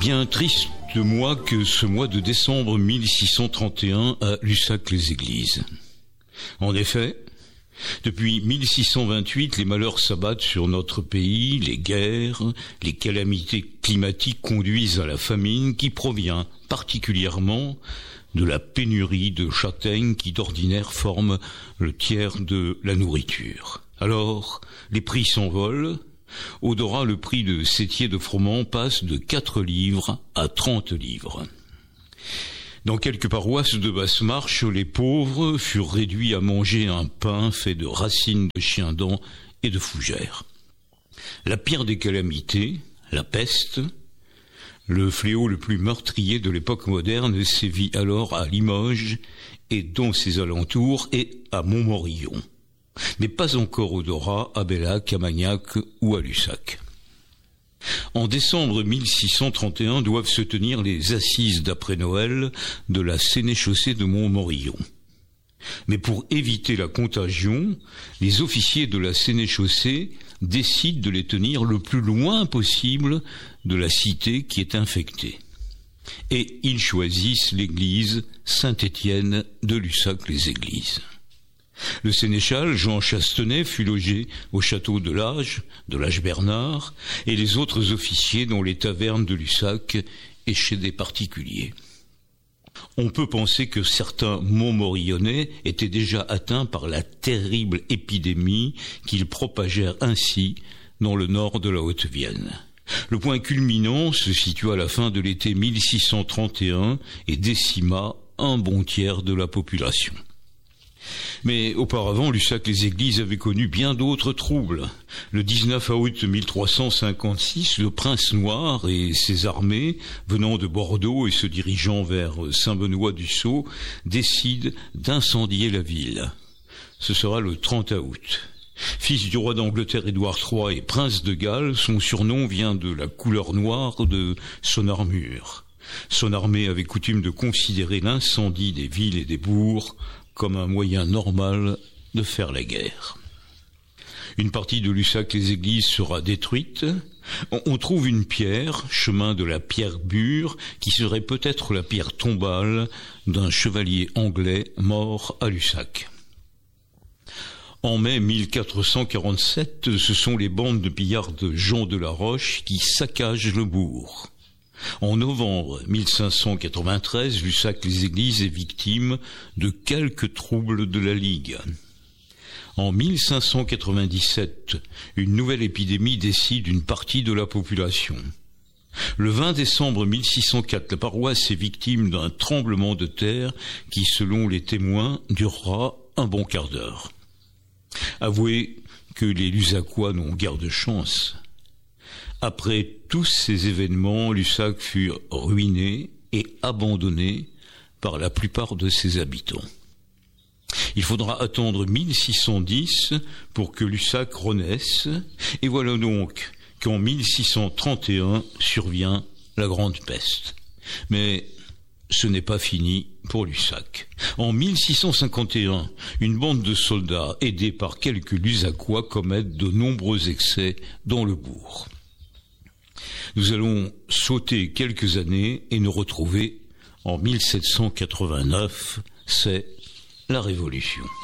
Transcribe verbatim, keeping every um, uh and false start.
Bien triste mois que ce mois de décembre mille six cent trente et un à Lussac-les-Églises. En effet, depuis mille six cent vingt-huit, les malheurs s'abattent sur notre pays, les guerres, les calamités climatiques conduisent à la famine qui provient particulièrement de la pénurie de châtaignes qui d'ordinaire forment le tiers de la nourriture. Alors, les prix s'envolent. Au Dorat, le prix de sétier de froment passe de quatre livres à trente livres. Dans quelques paroisses de Basse-Marche, les pauvres furent réduits à manger un pain fait de racines de chien-dent et de fougères. La pire des calamités, la peste, le fléau le plus meurtrier de l'époque moderne, sévit alors à Limoges et dans ses alentours et à Montmorillon. Mais pas encore au Dorat, à Bellac, à Magnac ou à Lussac. En décembre mille six cent trente et un doivent se tenir les assises d'après Noël de la sénéchaussée de Montmorillon. Mais pour éviter la contagion, les officiers de la sénéchaussée décident de les tenir le plus loin possible de la cité qui est infectée. Et ils choisissent l'église Saint-Étienne de Lussac-les-Églises. Le sénéchal Jean Chastenay fut logé au château de Lage, de Lage-Bernard, et les autres officiers dans les tavernes de Lussac et chez des particuliers. On peut penser que certains Montmorillonnais étaient déjà atteints par la terrible épidémie qu'ils propagèrent ainsi dans le nord de la Haute-Vienne. Le point culminant se situa à la fin de l'été mille six cent trente et un et décima un bon tiers de la population. Mais auparavant, Lussac-les-Églises avait connu bien d'autres troubles. Le dix-neuf août mille trois cent cinquante-six, le prince noir et ses armées, venant de Bordeaux et se dirigeant vers Saint-Benoît-du-Sault, décident d'incendier la ville. Ce sera le trente août. Fils du roi d'Angleterre Édouard trois et prince de Galles, son surnom vient de la couleur noire de son armure. Son armée avait coutume de considérer l'incendie des villes et des bourgs comme un moyen normal de faire la guerre. Une partie de Lussac-les-Églises sera détruite. On trouve une pierre, chemin de la pierre Bure, qui serait peut-être la pierre tombale d'un chevalier anglais mort à Lussac. En mai mille quatre cent quarante-sept, ce sont les bandes de pillards de Jean de la Roche qui saccagent le bourg. En novembre mille cinq cent quatre-vingt-treize, Lussac-les-Églises est victime de quelques troubles de la Ligue. En mille cinq cent quatre-vingt-dix-sept, une nouvelle épidémie décide une partie de la population. Le vingt décembre mille six cent quatre, la paroisse est victime d'un tremblement de terre qui, selon les témoins, durera un bon quart d'heure. Avouez que les Lussacois n'ont guère de chance. Après tous ces événements, Lussac fut ruiné et abandonné par la plupart de ses habitants. Il faudra attendre mille six cent dix pour que Lussac renaisse, et voilà donc qu'en mille six cent trente et un survient la Grande Peste. Mais ce n'est pas fini pour Lussac. En mille six cent cinquante et un, une bande de soldats, aidés par quelques Lussacois, commettent de nombreux excès dans le bourg. Nous allons sauter quelques années et nous retrouver en mille sept cent quatre-vingt-neuf, c'est la Révolution.